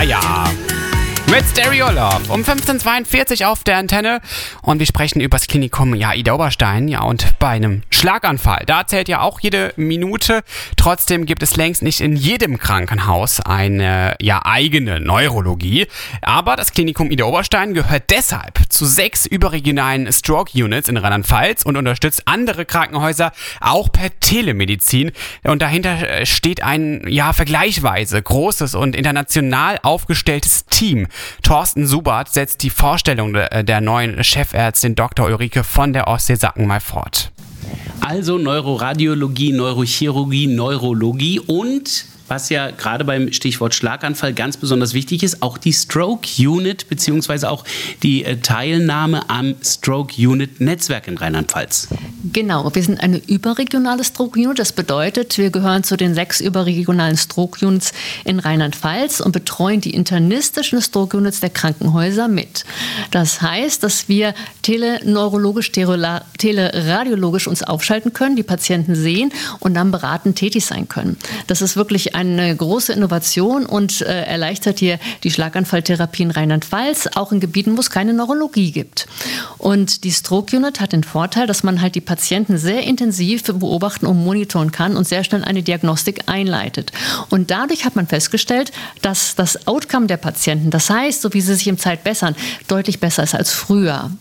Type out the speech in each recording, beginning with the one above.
Ja. Mit Stereo Love um 15:42 auf der Antenne und wir sprechen über das Klinikum Ida Oberstein, und bei einem Schlaganfall, da zählt ja auch jede Minute. Trotzdem gibt es längst nicht in jedem Krankenhaus eine eigene Neurologie, aber das Klinikum Ida Oberstein gehört deshalb zu 6 überregionalen Stroke Units in Rheinland-Pfalz und unterstützt andere Krankenhäuser auch per Telemedizin, und dahinter steht ein vergleichsweise großes und international aufgestelltes Team. Thorsten Subert setzt die Vorstellung der neuen Chefärztin Dr. Ulrike von der Ostsee-Sacken mal fort. Also Neuroradiologie, Neurochirurgie, Neurologie und, was ja gerade beim Stichwort Schlaganfall ganz besonders wichtig ist, auch die Stroke Unit bzw. auch die Teilnahme am Stroke Unit Netzwerk in Rheinland-Pfalz. Genau, wir sind eine überregionale Stroke Unit. Das bedeutet, wir gehören zu den 6 überregionalen Stroke Units in Rheinland-Pfalz und betreuen die internistischen Stroke Units der Krankenhäuser mit. Das heißt, dass wir teleneurologisch, teleradiologisch uns aufschalten können, die Patienten sehen und dann beratend tätig sein können. Das ist wirklich eine große Innovation und erleichtert hier die Schlaganfalltherapie in Rheinland-Pfalz, auch in Gebieten, wo es keine Neurologie gibt. Und die Stroke Unit hat den Vorteil, dass man halt die Patienten sehr intensiv beobachten und monitoren kann und sehr schnell eine Diagnostik einleitet. Und dadurch hat man festgestellt, dass das Outcome der Patienten, das heißt, so wie sie sich im Zeit bessern, deutlich besser ist als früher.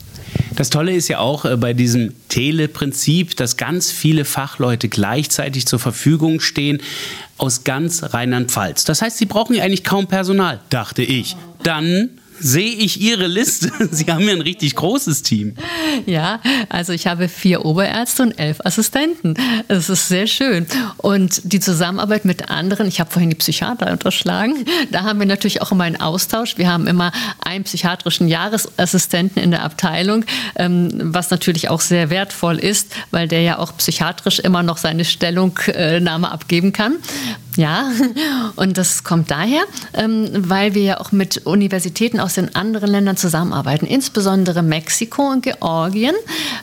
Das Tolle ist ja auch bei diesem Teleprinzip, dass ganz viele Fachleute gleichzeitig zur Verfügung stehen aus ganz Rheinland-Pfalz. Das heißt, sie brauchen ja eigentlich kaum Personal, dachte ich. Dann sehe ich Ihre Liste. Sie haben ja ein richtig großes Team. Ja, also ich habe 4 Oberärzte und 11 Assistenten. Das ist sehr schön. Und die Zusammenarbeit mit anderen, ich habe vorhin die Psychiater unterschlagen, da haben wir natürlich auch immer einen Austausch. Wir haben immer einen psychiatrischen Jahresassistenten in der Abteilung, was natürlich auch sehr wertvoll ist, weil der ja auch psychiatrisch immer noch seine Stellungnahme abgeben kann. Ja, und das kommt daher, weil wir ja auch mit Universitäten aus den anderen Ländern zusammenarbeiten, insbesondere Mexiko und Georgien.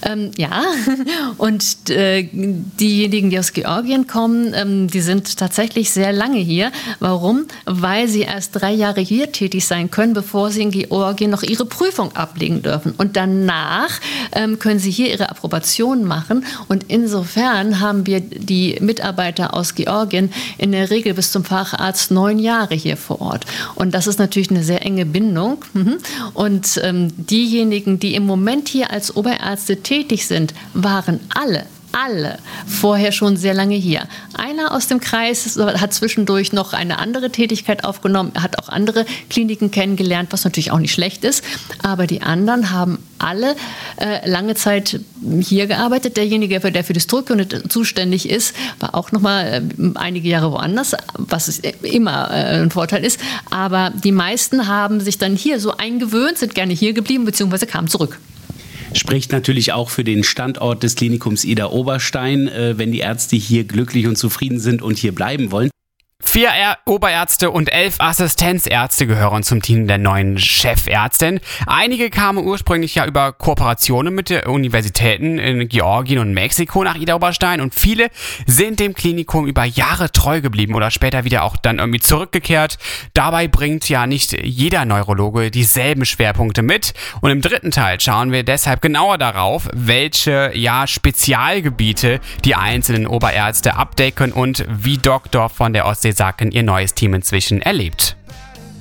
Und diejenigen, die aus Georgien kommen, die sind tatsächlich sehr lange hier. Warum? Weil sie erst 3 Jahre hier tätig sein können, bevor sie in Georgien noch ihre Prüfung ablegen dürfen. Und danach können sie hier ihre Approbation machen. Und insofern haben wir die Mitarbeiter aus Georgien in der Regel bis zum Facharzt 9 Jahre hier vor Ort. Und das ist natürlich eine sehr enge Bindung. Und diejenigen, die im Moment hier als Oberärzte tätig sind, waren alle vorher schon sehr lange hier. Einer aus dem Kreis hat zwischendurch noch eine andere Tätigkeit aufgenommen, hat auch andere Kliniken kennengelernt, was natürlich auch nicht schlecht ist. Aber die anderen haben alle lange Zeit hier gearbeitet. Derjenige, der für die Stroke Unit zuständig ist, war auch noch mal einige Jahre woanders, was immer ein Vorteil ist. Aber die meisten haben sich dann hier so eingewöhnt, sind gerne hier geblieben bzw. kamen zurück. Spricht natürlich auch für den Standort des Klinikums Ida Oberstein, wenn die Ärzte hier glücklich und zufrieden sind und hier bleiben wollen. 4 Oberärzte und 11 Assistenzärzte gehören zum Team der neuen Chefärztin. Einige kamen ursprünglich über Kooperationen mit den Universitäten in Georgien und Mexiko nach Ida Oberstein und viele sind dem Klinikum über Jahre treu geblieben oder später wieder auch dann irgendwie zurückgekehrt. Dabei bringt ja nicht jeder Neurologe dieselben Schwerpunkte mit und im 3. Teil schauen wir deshalb genauer darauf, welche Spezialgebiete die einzelnen Oberärzte abdecken und wie Dr. von der Ostsee-Sacken ihr neues Team inzwischen erlebt.